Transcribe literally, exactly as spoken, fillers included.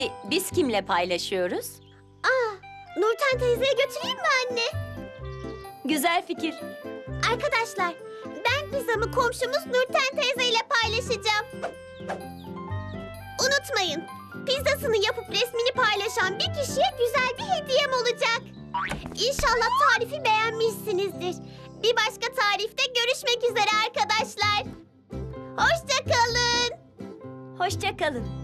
Biz kimle paylaşıyoruz? Aa, Nurten teyzeye götüreyim mi anne? Güzel fikir. Arkadaşlar, ben pizzamı komşumuz Nurten teyzeyle paylaşacağım. Unutmayın, pizzasını yapıp resmini paylaşan bir kişiye güzel bir hediyem olacak. İnşallah tarifi beğenmişsinizdir. Bir başka tarifte görüşmek üzere arkadaşlar. Hoşça kalın. Hoşça kalın.